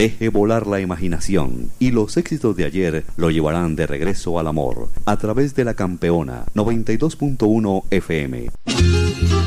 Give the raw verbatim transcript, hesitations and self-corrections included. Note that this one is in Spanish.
Deje volar la imaginación y los éxitos de ayer lo llevarán de regreso al amor a través de la Campeona noventa y dos punto uno F M.